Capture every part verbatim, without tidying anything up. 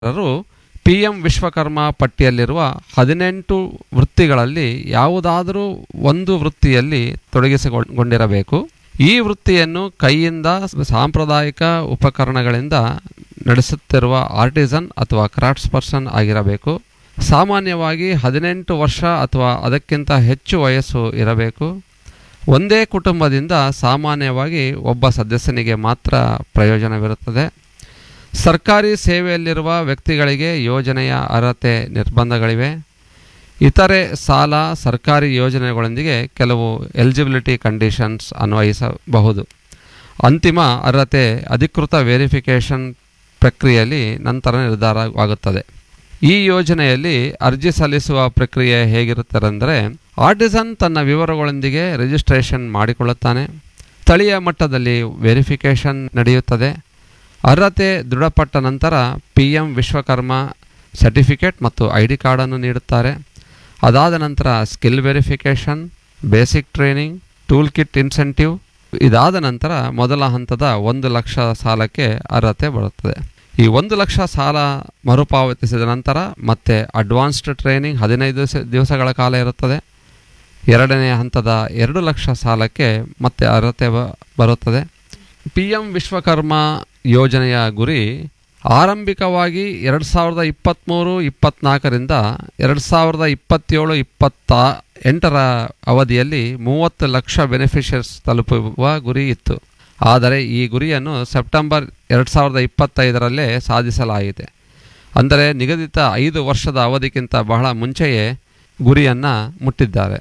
ರು P M Vishwakarma ಪಟ್ಟಿಯಲ್ಲಿರುವ ಹದಿನೆಂಟು ವೃತ್ತಿಗಳಲ್ಲಿ ಯಾವುದಾದರೂ ಒಂದು ವೃತ್ತಿಯಲ್ಲಿ ತೊಡಗಿಸಿಕೊಂಡಿರಬೇಕು. ಈ ವೃತ್ತಿಯನ್ನು ಕೈಯಿಂದ ಸಾಂಪ್ರದಾಯಿಕ ಉಪಕರಣಗಳಿಂದ ನಡೆಸುತ್ತಿರುವ ಆರ್ಟಿಸನ್ ಅಥವಾ ಕ್ರಾಫ್ಟ್ಸ್ ಪರ್ಸನ್ ಆಗಿರಬೇಕು. ಸಾಮಾನ್ಯವಾಗಿ ಹದಿನೆಂಟು ವರ್ಷ ಅಥವಾ ಅದಕ್ಕಿಂತ ಹೆಚ್ಚು ವಯಸ್ಸು ಇರಬೇಕು. ಒಂದೇ ಕುಟುಂಬದಿಂದ ಸಾಮಾನ್ಯವಾಗಿ ಒಬ್ಬ ಸದಸ್ಯನಿಗೆ ಮಾತ್ರ ಪ್ರಯೋಜನವಿರುತ್ತದೆ. ಸರ್ಕಾರಿ ಸೇವೆಯಲ್ಲಿರುವ ವ್ಯಕ್ತಿಗಳಿಗೆ ಯೋಜನೆಯ ಅರ್ಹತೆ ನಿರ್ಬಂಧಗಳಿವೆ. ಇತರೆ ಸಾಲ ಸರ್ಕಾರಿ ಯೋಜನೆಗಳೊಂದಿಗೆ ಕೆಲವು ಎಲಿಜಿಬಿಲಿಟಿ ಕಂಡೀಷನ್ಸ್ ಅನ್ವಯಿಸಬಹುದು. ಅಂತಿಮ ಅರ್ಹತೆ ಅಧಿಕೃತ ವೆರಿಫಿಕೇಷನ್ ಪ್ರಕ್ರಿಯೆಯಲ್ಲಿ ನಂತರ ನಿರ್ಧಾರವಾಗುತ್ತದೆ. ಈ ಯೋಜನೆಯಲ್ಲಿ ಅರ್ಜಿ ಸಲ್ಲಿಸುವ ಪ್ರಕ್ರಿಯೆ ಹೇಗಿರುತ್ತದೆಂದರೆ, ಆರ್ಟಿಸನ್ ತನ್ನ ವಿವರಗಳೊಂದಿಗೆ ರಿಜಿಸ್ಟ್ರೇಷನ್ ಮಾಡಿಕೊಳ್ಳುತ್ತಾನೆ. ಸ್ಥಳೀಯ ಮಟ್ಟದಲ್ಲಿ ವೆರಿಫಿಕೇಷನ್ ನಡೆಯುತ್ತದೆ. ಅರ್ಹತೆ ದೃಢಪಟ್ಟ ನಂತರ ಪಿ ಎಂ ವಿಶ್ವಕರ್ಮ ಸರ್ಟಿಫಿಕೇಟ್ ಮತ್ತು ಐ ಡಿ ಕಾರ್ಡನ್ನು ನೀಡುತ್ತಾರೆ. ಅದಾದ ನಂತರ skill verification, basic training, tool kit incentive. ಇದಾದ ನಂತರ ಮೊದಲ ಹಂತದ ಒಂದು ಲಕ್ಷ ಸಾಲಕ್ಕೆ ಅರ್ಹತೆ ಬರುತ್ತದೆ. ಈ ಒಂದು ಲಕ್ಷ ಸಾಲ ಮರುಪಾವತಿಸಿದ ನಂತರ ಮತ್ತೆ ಅಡ್ವಾನ್ಸ್ಡ್ ಟ್ರೈನಿಂಗ್ ಹದಿನೈದು ದಿವಸಗಳ ಕಾಲ ಇರುತ್ತದೆ. ಎರಡನೇ ಹಂತದ ಎರಡು ಲಕ್ಷ ಸಾಲಕ್ಕೆ ಮತ್ತೆ ಅರ್ಹತೆ ಬರುತ್ತದೆ. ಪಿ ಎಂ ವಿಶ್ವಕರ್ಮ ಯೋಜನೆಯ ಗುರಿ ಆರಂಭಿಕವಾಗಿ ಎರಡು ಸಾವಿರದ ಇಪ್ಪತ್ತ್ಮೂರು ಇಪ್ಪತ್ತ್ನಾಲ್ಕರಿಂದ ಎರಡು ಸಾವಿರದ ಇಪ್ಪತ್ತೇಳು ಇಪ್ಪತ್ತ ಎಂಟರ ಅವಧಿಯಲ್ಲಿ ಮೂವತ್ತು ಲಕ್ಷ ಬೆನಿಫಿಷಿಯರ್ಸ್ ತಲುಪುವ ಗುರಿ ಇತ್ತು. ಆದರೆ ಈ ಗುರಿಯನ್ನು ಸೆಪ್ಟೆಂಬರ್ ಎರಡು ಸಾವಿರದ ಇಪ್ಪತ್ತೈದರಲ್ಲೇ ಸಾಧಿಸಲಾಗಿದೆ. ಅಂದರೆ ನಿಗದಿತ ಐದು ವರ್ಷದ ಅವಧಿಗಿಂತ ಬಹಳ ಮುಂಚೆಯೇ ಗುರಿಯನ್ನು ಮುಟ್ಟಿದ್ದಾರೆ.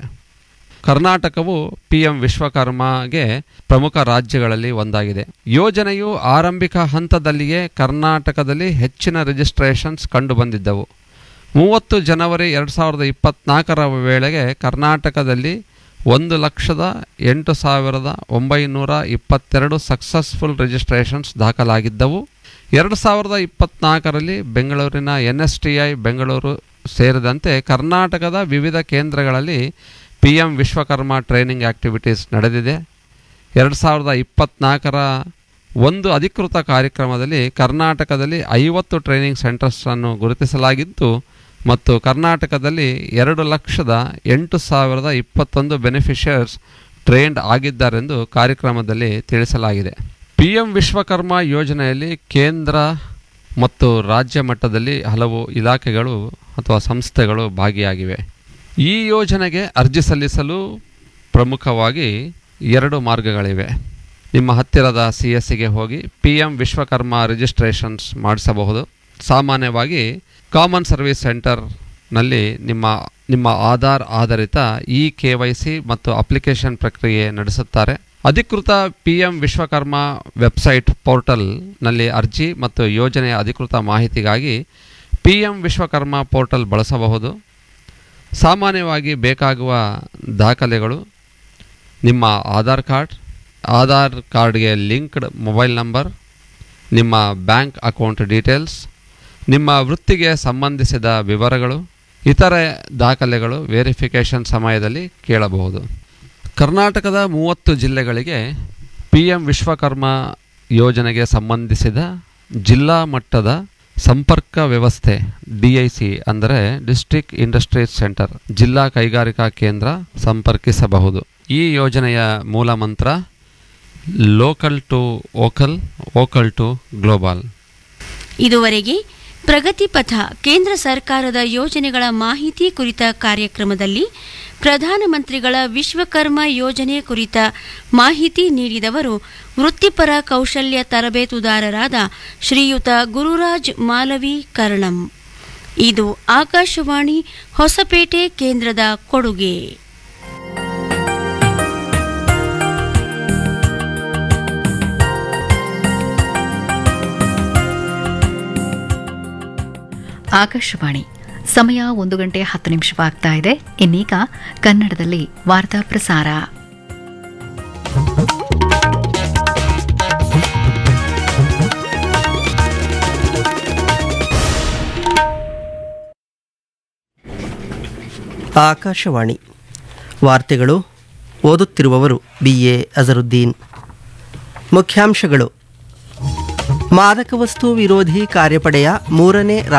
ಕರ್ನಾಟಕವು ಪಿ ಎಂ ವಿಶ್ವಕರ್ಮಗೆ ಪ್ರಮುಖ ರಾಜ್ಯಗಳಲ್ಲಿ ಒಂದಾಗಿದೆ. ಯೋಜನೆಯು ಆರಂಭಿಕ ಹಂತದಲ್ಲಿಯೇ ಕರ್ನಾಟಕದಲ್ಲಿ ಹೆಚ್ಚಿನ ರಿಜಿಸ್ಟ್ರೇಷನ್ಸ್ ಕಂಡುಬಂದಿದ್ದವು. ಮೂವತ್ತು ಜನವರಿ ಎರಡು ಸಾವಿರದ ಇಪ್ಪತ್ತ್ನಾಲ್ಕರ ವೇಳೆಗೆ ಕರ್ನಾಟಕದಲ್ಲಿ ಒಂದು ಲಕ್ಷದ ಎಂಟು ಸಾವಿರದ ಒಂಬೈನೂರ ಇಪ್ಪತ್ತೆರಡು ಸಕ್ಸಸ್ಫುಲ್ ರಿಜಿಸ್ಟ್ರೇಷನ್ಸ್ ದಾಖಲಾಗಿದ್ದವು. ಎರಡು ಸಾವಿರದ ಇಪ್ಪತ್ತ್ನಾಲ್ಕರಲ್ಲಿ ಬೆಂಗಳೂರಿನ N S T I Bengaluru ಸೇರಿದಂತೆ ಕರ್ನಾಟಕದ ವಿವಿಧ ಕೇಂದ್ರಗಳಲ್ಲಿ P M Vishwakarma training activities ನಡೆದಿದೆ. ಎರಡು ಸಾವಿರದ ಇಪ್ಪತ್ತ್ನಾಲ್ಕರ ಒಂದು ಅಧಿಕೃತ ಕಾರ್ಯಕ್ರಮದಲ್ಲಿ ಕರ್ನಾಟಕದಲ್ಲಿ ಐವತ್ತು ಟ್ರೈನಿಂಗ್ ಸೆಂಟರ್ಸನ್ನು ಗುರುತಿಸಲಾಗಿದ್ದು ಮತ್ತು ಕರ್ನಾಟಕದಲ್ಲಿ ಎರಡು ಲಕ್ಷದ ಎಂಟು ಸಾವಿರದ ಇಪ್ಪತ್ತೊಂದು ಬೆನಿಫಿಷಿಯರ್ಸ್ ಟ್ರೈನ್ಡ್ ಆಗಿದ್ದಾರೆಂದು ಕಾರ್ಯಕ್ರಮದಲ್ಲಿ ತಿಳಿಸಲಾಗಿದೆ. ಪಿ ಎಂ ವಿಶ್ವಕರ್ಮ ಯೋಜನೆಯಲ್ಲಿ ಕೇಂದ್ರ ಮತ್ತು ರಾಜ್ಯ ಮಟ್ಟದಲ್ಲಿ ಹಲವು ಇಲಾಖೆಗಳು ಅಥವಾ ಸಂಸ್ಥೆಗಳು ಭಾಗಿಯಾಗಿವೆ. ಈ ಯೋಜನೆಗೆ ಅರ್ಜಿ ಸಲ್ಲಿಸಲು ಪ್ರಮುಖವಾಗಿ ಎರಡು ಮಾರ್ಗಗಳಿವೆ. ನಿಮ್ಮ ಹತ್ತಿರದ ಸಿ ಎಸ್ ಸಿಗೆ ಹೋಗಿ ಪಿ ಎಂ ವಿಶ್ವಕರ್ಮ ರಿಜಿಸ್ಟ್ರೇಷನ್ಸ್ ಮಾಡಿಸಬಹುದು. ಸಾಮಾನ್ಯವಾಗಿ ಕಾಮನ್ ಸರ್ವಿಸ್ ಸೆಂಟರ್ನಲ್ಲಿ ನಿಮ್ಮ ನಿಮ್ಮ ಆಧಾರ್ ಆಧಾರಿತ ಇ ಕೆ ವೈ ಸಿ ಮತ್ತು ಅಪ್ಲಿಕೇಶನ್ ಪ್ರಕ್ರಿಯೆ ನಡೆಸುತ್ತಾರೆ. ಅಧಿಕೃತ ಪಿ ಎಂ ವಿಶ್ವಕರ್ಮ ವೆಬ್ಸೈಟ್ ಪೋರ್ಟಲ್ನಲ್ಲಿ ಅರ್ಜಿ ಮತ್ತು ಯೋಜನೆಯ ಅಧಿಕೃತ ಮಾಹಿತಿಗಾಗಿ ಪಿ ಎಂ ವಿಶ್ವಕರ್ಮ ಪೋರ್ಟಲ್ ಬಳಸಬಹುದು. ಸಾಮಾನ್ಯವಾಗಿ ಬೇಕಾಗುವ ದಾಖಲೆಗಳು ನಿಮ್ಮ ಆಧಾರ್ ಕಾರ್ಡ್, ಆಧಾರ್ ಕಾರ್ಡ್ಗೆ ಲಿಂಕ್ಡ್ ಮೊಬೈಲ್ ನಂಬರ್, ನಿಮ್ಮ ಬ್ಯಾಂಕ್ ಅಕೌಂಟ್ ಡೀಟೇಲ್ಸ್, ನಿಮ್ಮ ವೃತ್ತಿಗೆ ಸಂಬಂಧಿಸಿದ ವಿವರಗಳು, ಇತರೆ ದಾಖಲೆಗಳು ವೆರಿಫಿಕೇಷನ್ ಸಮಯದಲ್ಲಿ ಕೇಳಬಹುದು. ಕರ್ನಾಟಕದ ಮೂವತ್ತು ಜಿಲ್ಲೆಗಳಿಗೆ ಪಿ ಎಂ ವಿಶ್ವಕರ್ಮ ಯೋಜನೆಗೆ ಸಂಬಂಧಿಸಿದ ಜಿಲ್ಲಾ ಮಟ್ಟದ ಸಂಪರ್ಕ ವ್ಯವಸ್ಥೆ ಡಿ ಐ ಸಿ ಅಂದರೆ ಡಿಸ್ಟ್ರಿಕ್ಟ್ ಇಂಡಸ್ಟ್ರೀಸ್ ಸೆಂಟರ್, ಜಿಲ್ಲಾ ಕೈಗಾರಿಕಾ ಕೇಂದ್ರ ಸಂಪರ್ಕಿಸಬಹುದು. ಈ ಯೋಜನೆಯ ಮೂಲ ಮಂತ್ರ local to vocal, vocal to global. ಇದುವರೆಗೆ ಪ್ರಗತಿ ಪಥ ಕೇಂದ್ರ ಸರ್ಕಾರದ ಯೋಜನೆಗಳ ಮಾಹಿತಿ ಕುರಿತ ಕಾರ್ಯಕ್ರಮದಲ್ಲಿ ಪ್ರಧಾನಮಂತ್ರಿಗಳ ವಿಶ್ವಕರ್ಮ ಯೋಜನೆ ಕುರಿತ ಮಾಹಿತಿ ನೀಡಿದವರು ವೃತ್ತಿಪರ ಕೌಶಲ್ಯ ತರಬೇತುದಾರರಾದ ಶ್ರೀಯುತ ಗುರುರಾಜ್ ಮಾಲವಿ ಕರ್ಣಂ. ಇದು ಆಕಾಶವಾಣಿ ಹೊಸಪೇಟೆ ಕೇಂದ್ರದ ಕೊಡುಗೆ. ಆಕಾಶವಾಣಿ ಸಮಯ ಒಂದು ಗಂಟೆ ಹತ್ತು ನಿಮಿಷವಾಗ್ತಾ ಇದೆ. ಇನ್ನೀಗ ಕನ್ನಡದಲ್ಲಿ ವಾರ್ತಾ ಪ್ರಸಾರ. ಆಕಾಶವಾಣಿ ವಾರ್ತೆಗಳು ಓದುತ್ತಿರುವವರು ಬಿ ಎ ಅಜರುದ್ದೀನ್. ಮುಖ್ಯಾಂಶಗಳು: ಮಾದಕ ವಸ್ತು ವಿರೋಧಿ ಕಾರ್ಯಪಡೆಯ ಮೂರನೇ